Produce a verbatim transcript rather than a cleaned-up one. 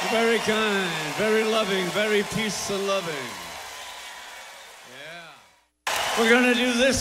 Very kind, very loving, very peace and loving. Yeah. We're gonna do this